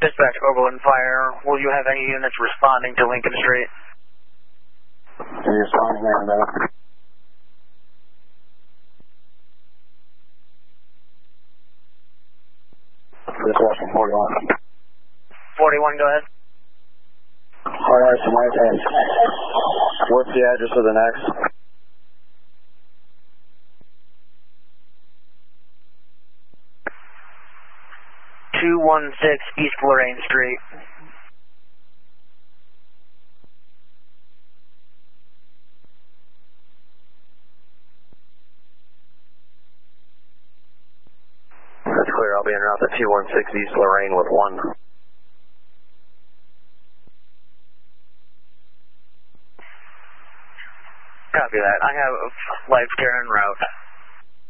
Dispatch Overland Fire, will you have any units responding to Lincoln Street? Responding right now. Dispatch 41. 41, go ahead. Alright, so my thanks. What's the address of the next? 216 East Lorraine Street. That's clear. I'll be en route to 216 East Lorraine with 1. Copy that. I have life care en route.